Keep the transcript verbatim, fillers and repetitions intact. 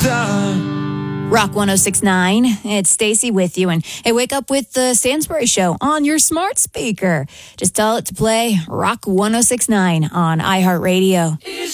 Rock one oh six point nine. It's Stacy with you. And hey, wake up with the Stansbury Show on your smart speaker. Just tell it to play Rock one oh six point nine on iHeartRadio.